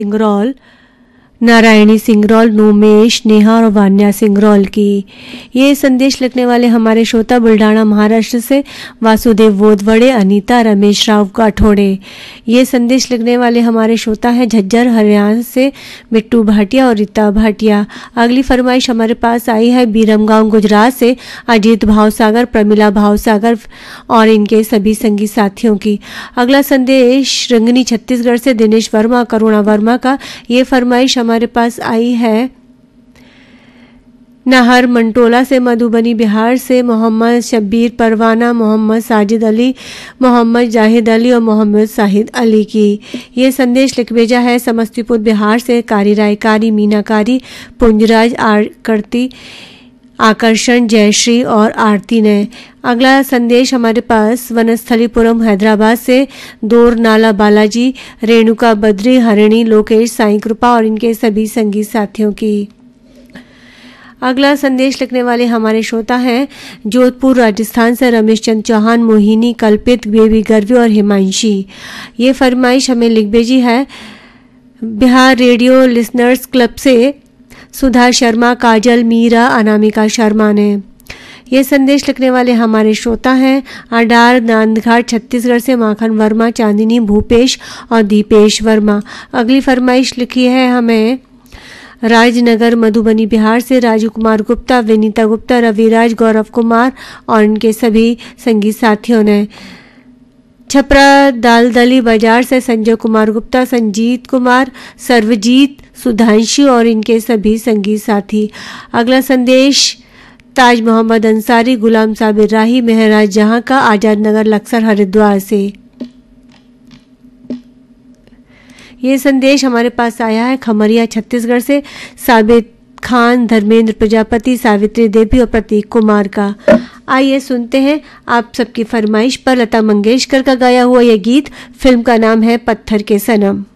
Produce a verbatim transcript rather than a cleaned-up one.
सिंगरौल, नारायणी सिंगरौल, नोमेश, नेहा और वान्या सिंगरौल की। ये संदेश लिखने वाले हमारे श्रोता बुल्ढाना महाराष्ट्र से वासुदेव वोदवड़े, अनीता, रमेश राव काठोड़े। ये संदेश लिखने वाले हमारे श्रोता हैं झज्जर हरियाणा से बिट्टू भाटिया और रीता भाटिया। अगली फरमाइश हमारे पास आई है बीरमगांव गुजरात से अजीत भावसागर, प्रमिला भावसागर और इनके सभी संगी साथियों की। अगला संदेश रंगनी छत्तीसगढ़ से दिनेश वर्मा, करुणा वर्मा का। ये फरमाइश हमारे पास आई है नाहर मंटोला से, मधुबनी बिहार से मोहम्मद शब्बीर परवाना, मोहम्मद साजिद अली, मोहम्मद जाहिद अली और मोहम्मद साहिद अली की। ये संदेश लिख भेजा है समस्तीपुर बिहार से कारी रायकारी, मीनाकारी, पुंजराज आरकर्ती, आकर्षण, जयश्री और आरती ने। अगला संदेश हमारे पास वनस्थलीपुरम हैदराबाद से दौर नाला बालाजी, रेणुका बद्री, हरिणी, लोकेश, साईं कृपा और इनके सभी संगी साथियों की। अगला संदेश लिखने वाले हमारे श्रोता हैं जोधपुर राजस्थान से रमेश चंद चौहान, मोहिनी, कल्पित, बेबी गर्वी और हिमांशी। ये फरमाइश हमें लिख भेजी है बिहार रेडियो लिसनर्स क्लब से सुधा शर्मा, काजल, मीरा, अनामिका शर्मा ने। ये संदेश लिखने वाले हमारे श्रोता हैं अडार नांदघाट छत्तीसगढ़ से माखन वर्मा, चांदिनी, भूपेश और दीपेश वर्मा। अगली फरमाइश लिखी है हमें राजनगर मधुबनी बिहार से राजू कुमार गुप्ता, विनीता गुप्ता, रविराज, गौरव कुमार और इनके सभी संगी साथियों ने। छपरा दालदली बाजार से संजय कुमार गुप्ता, संजीत कुमार, सर्वजीत, सुधांशु और इनके सभी संगी साथी। अगला संदेश ताज मोहम्मद अंसारी, गुलाम साबिर राही, महराज जहां का, आजाद नगर लक्सर हरिद्वार से। ये संदेश हमारे पास आया है खमरिया छत्तीसगढ़ से साबित खान, धर्मेंद्र प्रजापति, सावित्री देवी और प्रतीक कुमार का। आइए सुनते हैं आप सबकी फरमाइश पर लता मंगेशकर का गाया हुआ यह गीत। फिल्म का नाम है पत्थर के सनम।